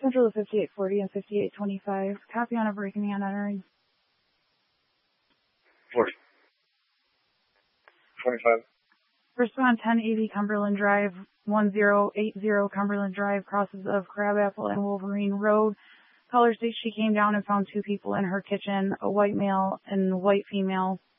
Central of 5840 and 5825. Copy on a breaking and entering. 40. 25. Respond 1080 Cumberland Drive, 1080 Cumberland Drive, crosses of Crabapple and Wolverine Road. Caller states she came down and found two people in her kitchen, a white male and white female.